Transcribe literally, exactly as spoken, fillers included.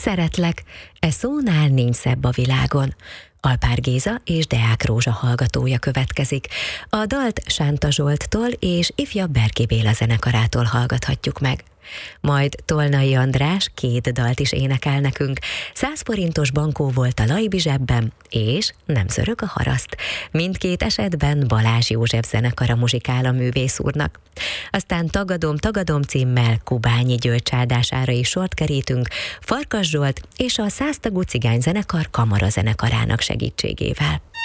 szeretlek, e szónál nincs szebb a világon. Alpár Géza és Deák Rózsa hallgatója következik. A dalt Sánta Zsolttól és ifjabb Berki Béla zenekarától hallgathatjuk meg. Majd Tolnai András két dalt is énekel nekünk. Száz forintos bankó volt a Lajbi zsebben, és Nem zörög a haraszt. Mindkét esetben Balázs József zenekara muzsikál a művész úrnak. Aztán Tagadom, tagadom címmel Kubányi György csaldására is sort kerítünk, Farkas Zsolt és a száztagú cigányzenekar kamarazenekarának segítségével.